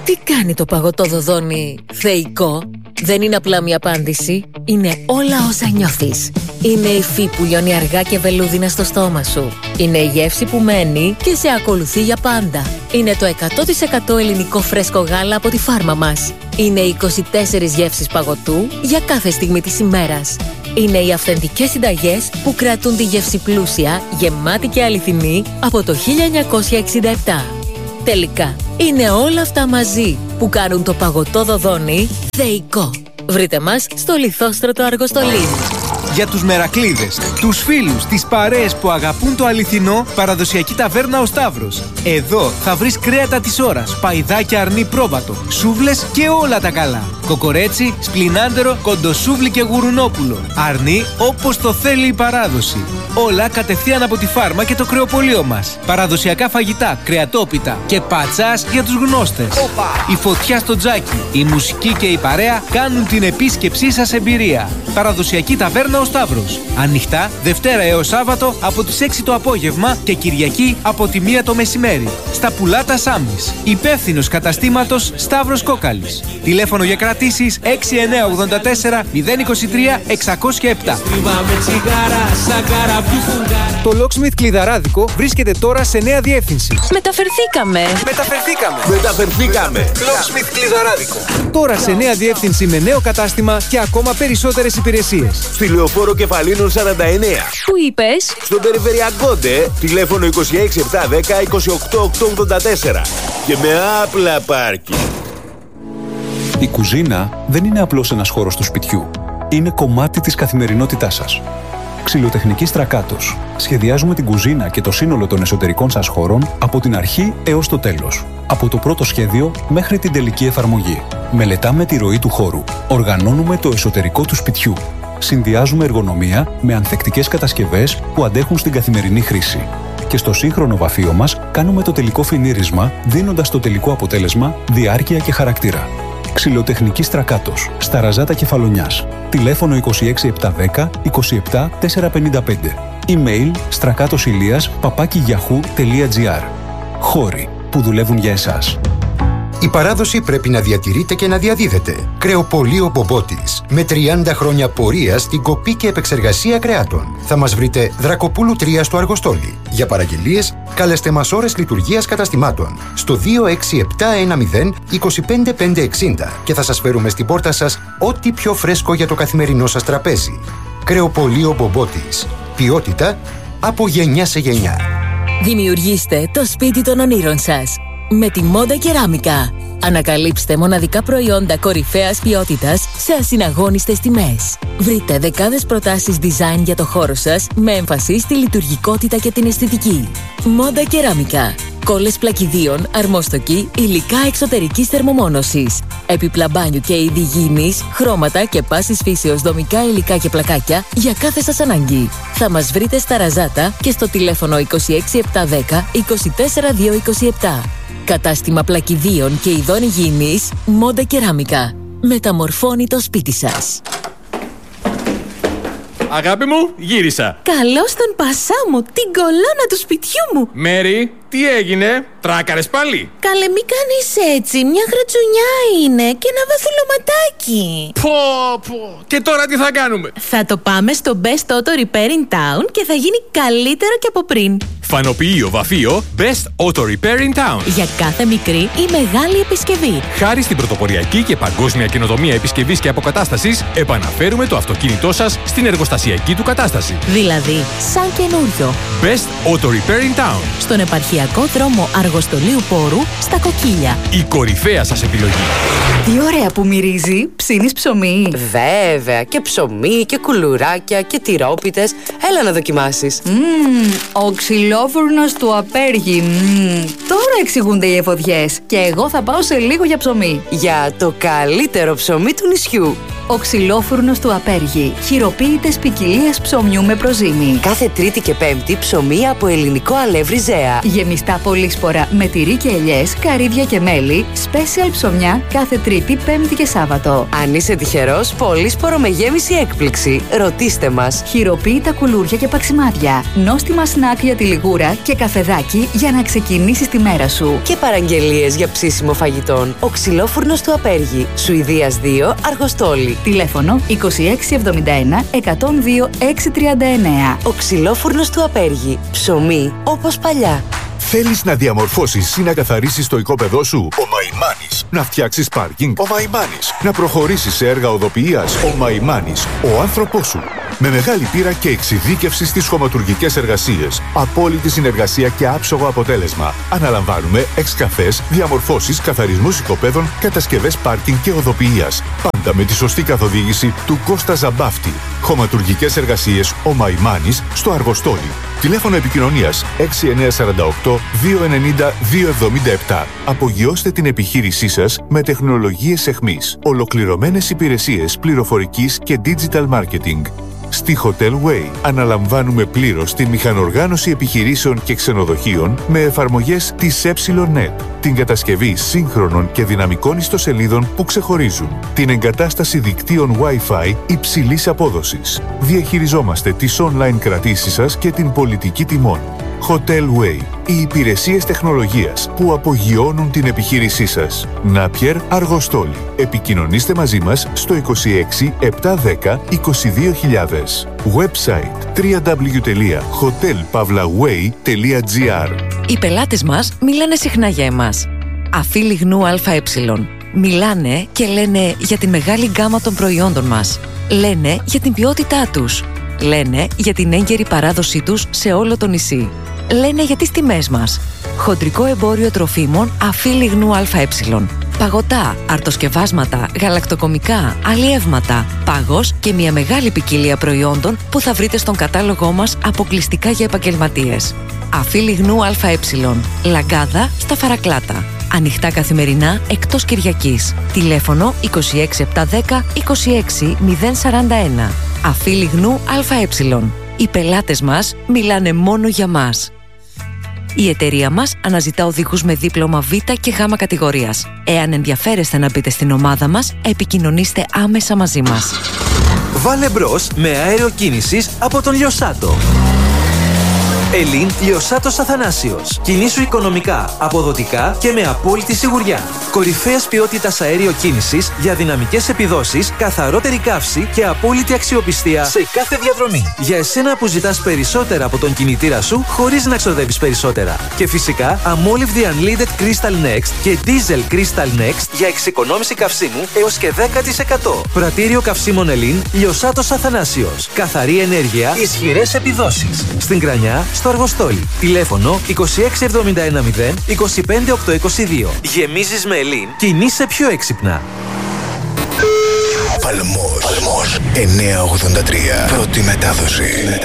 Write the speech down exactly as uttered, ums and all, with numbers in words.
Τι κάνει το παγωτό δοδόνι θεϊκό? Δεν είναι απλά μια απάντηση, είναι όλα όσα νιώθεις. Είναι η υφή που λιώνει αργά και βελούδινα στο στόμα σου. Είναι η γεύση που μένει και σε ακολουθεί για πάντα. Είναι το εκατό τοις εκατό ελληνικό φρέσκο γάλα από τη φάρμα μας. Είναι οι είκοσι τέσσερις γεύσεις παγωτού για κάθε στιγμή της ημέρας. Είναι οι αυθεντικές συνταγές που κρατούν τη γεύση πλούσια, γεμάτη και αληθινή από το χίλια εννιακόσια εξήντα επτά. Τελικά, είναι όλα αυτά μαζί που κάνουν το παγωτό δοδόνι θεϊκό. Βρείτε μας στο Λιθόστρωτο Αργοστολίν. Για τους μερακλείδες, τους φίλους, τις παρέες που αγαπούν το αληθινό, παραδοσιακή ταβέρνα ο Σταύρος. Εδώ θα βρεις κρέατα της ώρας, παϊδάκια αρνί πρόβατο, σούβλες και όλα τα καλά. Κοκορέτσι, σπλινάντερο, κοντοσούβλι και γουρουνόπουλο. Αρνί όπως το θέλει η παράδοση. Όλα κατευθείαν από τη φάρμα και το κρεοπωλείο μας. Παραδοσιακά φαγητά, κρεατόπιτα και πατσάς για τους γνώστες. Οπα. Η φωτιά στο τζάκι, η μουσική και η παρέα κάνουν την επίσκεψή σας εμπειρία. Παραδοσιακή ταβέρνα ο Σταύρος. Ανοιχτά Δευτέρα έως Σάββατο από τις έξι το απόγευμα και Κυριακή από τη μία το μεσημέρι. Στα Πουλάτα Σάμις. Υπεύθυνος καταστήματος Σταύρος Κόκαλης. Τηλέφωνο για κρατήσεις έξι εννιά ογδόντα τέσσερα μηδέν είκοσι τρία εξακόσια επτά. Το Locksmith Κλειδαράδικο βρίσκεται τώρα σε νέα διεύθυνση. Μεταφερθήκαμε. Μεταφερθήκαμε. Μεταφερθήκαμε. Locksmith Κλειδαράδικο. Τώρα σε νέα διεύθυνση με νέο κατάστημα και ακόμα περισσότερες υπηρεσίες. Στη Λεωφόρο Κεφαλίνων σαράντα εννέα. Πού είπες? Στον Περιφερειακό ντε, τηλέφωνο είκοσι έξι επτά δέκα είκοσι οκτώ οκτακόσια ογδόντα τέσσερα. Και με άπλα πάρκι. Η κουζίνα δεν είναι απλώς ένας χώρος του σπιτιού. Είναι κομμάτι της καθημερινότητάς σας. Ξυλοτεχνική Στρακάτος. Σχεδιάζουμε την κουζίνα και το σύνολο των εσωτερικών σας χώρων από την αρχή έως το τέλος. Από το πρώτο σχέδιο μέχρι την τελική εφαρμογή. Μελετάμε τη ροή του χώρου. Οργανώνουμε το εσωτερικό του σπιτιού. Συνδυάζουμε εργονομία με ανθεκτικές κατασκευές που αντέχουν στην καθημερινή χρήση. Και στο σύγχρονο βαφείο μας κάνουμε το τελικό φινίρισμα, δίνοντας το τελικό αποτέλεσμα διάρκεια και χαρακτήρα. Ξυλοτεχνική Στρακάτος, στα Ραζάτα Κεφαλονιάς. Τηλέφωνο είκοσι έξι επτά δέκα είκοσι επτά τετρακόσια πενήντα πέντε. Email στρακάτοσηλίας παπάκι γιαχού τελεία τζι άρ. Χώροι που δουλεύουν για εσάς. Η παράδοση πρέπει να διατηρείται και να διαδίδεται. Κρεοπωλείο Μπομπότης. Με τριάντα χρόνια πορεία στην κοπή και επεξεργασία κρεάτων. Θα μας βρείτε Δρακοπούλου τρία στο Αργοστόλι. Για παραγγελίες, καλέστε μας ώρες λειτουργίας καταστημάτων στο δύο έξι επτά ένα μηδέν είκοσι πέντε πεντακόσια εξήντα και θα σας φέρουμε στην πόρτα σας ό,τι πιο φρέσκο για το καθημερινό σας τραπέζι. Κρεοπωλείο Μπομπότης. Ποιότητα από γενιά σε γενιά. Δημιουργήστε το σπίτι των ονείρων σας με τη Μόντα Κεράμικα. Ανακαλύψτε μοναδικά προϊόντα κορυφαίας ποιότητας σε ασυναγώνιστες τιμές. Βρείτε δεκάδες προτάσεις design για το χώρο σας με έμφαση στη λειτουργικότητα και την αισθητική. Μόντα Κεράμικα. Κόλλες πλακιδίων, αρμόστοκοι, υλικά εξωτερικής θερμομόνωσης. Έπιπλα μπάνιου και είδη γήινης, χρώματα και πάσης φύσεως δομικά υλικά και πλακάκια για κάθε σας ανάγκη. Θα μας βρείτε στα Ραζάτα και στο τηλέφωνο είκοσι έξι επτά δέκα είκοσι τέσσερα δύο είκοσι επτά. Κατάστημα πλακιδίων και ειδών υγιεινής Μόντα Κεράμικα. Μεταμορφώνει το σπίτι σας. Αγάπη μου, γύρισα. Καλώς τον Πασά μου, την κολόνα του σπιτιού μου. Μέρι, τι έγινε, τράκαρες πάλι? Καλέ, μη κάνεις έτσι, μια γρατσουνιά είναι και ένα βαθουλωματάκι. Πω, πω, και τώρα τι θα κάνουμε? Θα το πάμε στο Best Auto Repair in Town και θα γίνει καλύτερο και από πριν. Φανοποιείο βαφείο Best Auto Repair in Town. Για κάθε μικρή ή μεγάλη επισκευή. Χάρη στην πρωτοποριακή και παγκόσμια καινοτομία επισκευής και αποκατάστασης, επαναφέρουμε το αυτοκίνητό σας στην εργοστασιακή του κατάσταση. Δηλαδή, σαν καινούριο. Best Auto Repair in Town. Στον επαρχιακό δρόμο Αργοστολίου Πόρου, στα Κοκκίλια. Η κορυφαία σας επιλογή. Τι ωραία που μυρίζει. Ψήνεις ψωμί? Βέβαια, και ψωμί και κουλουράκια και τυρόπιτες. Έλα να δοκιμάσεις. Μμμ, ο ξυλόφουρνος του Απέργη. Μμμ, τώρα εξηγούνται οι εφοδιές. Και εγώ θα πάω σε λίγο για ψωμί. Για το καλύτερο ψωμί του νησιού. Ο ξυλόφουρνος του Απέργη. Χειροποίητες ποικιλίες ψωμιού με προζύμι. Κάθε Τρίτη και Πέμπτη ψωμί από ελληνικό αλεύρι Ζέα. Γεμιστά πολύσπορα με τυρί και ελιές, καρύδια και μέλι. Special ψωμιά κάθε Τρίτη, Πέμπτη και Σάββατο. Αν είσαι τυχερός, πολύσπορο με γέμιση έκπληξη. Ρωτήστε μας. Χειροποίητα κουλούρια και παξιμάδια. Νόστιμα σνακ για τη λιγούρα και καφεδάκι για να ξεκινήσεις τη μέρα σου. Και παραγγελίες για ψήσιμο φαγητών. Ο ξυλόφουρνος του Απέργη. Σουηδίας δύο, Αργοστόλη. Τηλέφωνο είκοσι έξι εβδομήντα ένα εκατόν δύο εξακόσια τριάντα εννέα. Ο ξυλόφουρνος του Απέργη. Ψωμί όπως παλιά. Θέλεις να διαμορφώσεις ή να καθαρίσεις το οικόπεδό σου? Ο Μαϊμάνης. Να φτιάξεις πάρκινγκ? Ο Μαϊμάνης. Να προχωρήσεις σε έργα οδοποιίας? Ο Μαϊμάνης. Ο άνθρωπός σου. Με μεγάλη πείρα και εξειδίκευση στις χωματουργικές εργασίες. Απόλυτη συνεργασία και άψογο αποτέλεσμα. Αναλαμβάνουμε εξκαφές, διαμορφώσεις, καθαρισμούς οικοπέδων, κατασκευές πάρκινγκ και οδοποιίας. Πάντα με τη σωστή καθοδήγηση του Κώστα Ζαμπάφτη. Χωματουργικές εργασίες ο Μαϊμάνης στο Αργοστόλι. Τηλέφωνο επικοινωνίας έξι εννιά τέσσερα οκτώ δύο εννιά δύο εβδομήντα επτά. Απογειώστε την επιχείρησή σας με τεχνολογίες εχμής. Ολοκληρωμένες υπηρεσίες πληροφορικής και digital marketing. Στη Hotel Way αναλαμβάνουμε πλήρως την μηχανοργάνωση επιχειρήσεων και ξενοδοχείων με εφαρμογές της ε-νετ, την κατασκευή σύγχρονων και δυναμικών ιστοσελίδων που ξεχωρίζουν, την εγκατάσταση δικτύων Wi-Fi υψηλής απόδοσης. Διαχειριζόμαστε τις online κρατήσεις σας και την πολιτική τιμών. Hotel Way. Οι υπηρεσίες τεχνολογίας που απογειώνουν την επιχείρησή σας. Νάπιερ Αργοστόλη. Επικοινωνήστε μαζί μας στο είκοσι έξι επτακόσια δέκα είκοσι δύο χιλιάδες. Website double-u double-u double-u τελεία hotel pavlaway τελεία gr. Οι πελάτες μας μιλάνε συχνά για εμάς. Αφή λιγνού ΑΕ. Μιλάνε και λένε για τη μεγάλη γκάμα των προϊόντων μας. Λένε για την ποιότητά τους. Λένε για την έγκαιρη παράδοσή τους σε όλο το νησί. Λένε για τις τιμές μας. Χοντρικό εμπόριο τροφίμων Αφή λιγνού ΑΕ. Παγωτά, αρτοσκευάσματα, γαλακτοκομικά, αλλιεύματα, πάγος και μια μεγάλη ποικιλία προϊόντων που θα βρείτε στον κατάλογό μας αποκλειστικά για επαγγελματίες. Αφή λιγνού ΑΕ. Λαγκάδα στα Φαρακλάτα. Ανοιχτά καθημερινά εκτός Κυριακής. Τηλέφωνο είκοσι έξι επτακόσια δέκα είκοσι έξι μηδέν σαράντα ένα. Αφή λιγνού ΑΕ. Οι πελάτες μας μιλάνε μόνο για μας. Η εταιρεία μας αναζητά οδηγούς με δίπλωμα Β και Γ κατηγορίας. Εάν ενδιαφέρεστε να μπείτε στην ομάδα μας, επικοινωνήστε άμεσα μαζί μας. Βάλε μπρος με αέριο κίνησης από τον Λιοσάτο. Ελλήν Λιοσάτος Αθανάσιος. Κινήσου οικονομικά, αποδοτικά και με απόλυτη σιγουριά. Κορυφαίας ποιότητας αέριο κίνησης για δυναμικές επιδόσεις, καθαρότερη καύση και απόλυτη αξιοπιστία σε κάθε διαδρομή. Για εσένα που ζητάς περισσότερα από τον κινητήρα σου χωρίς να ξοδεύεις περισσότερα. Και φυσικά αμόλυβδη Unleaded Crystal Next και Diesel Crystal Next για εξοικονόμηση καυσίμου έως και δέκα τοις εκατό. Πρατήριο καυσίμων Ελλήν Λιοσάτος Αθανάσιος. Καθαρή ενέργεια, ισχυρές επιδόσεις. Στην Κρανιά, στο Αργοστόλι. Τηλέφωνο είκοσι έξι εβδομήντα ένα μηδέν είκοσι πέντε οκτακόσια είκοσι δύο. Γεμίζεις με Ελλήν, κινείσαι πιο έξυπνα. Παλμός εννιακόσια ογδόντα τρία. Πρώτη μετάδοση.